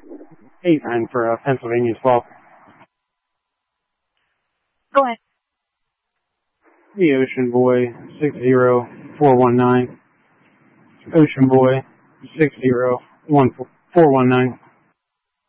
89 for Pennsylvania 12. Go ahead. The Ocean Boy 60419. Ocean Boy 60419.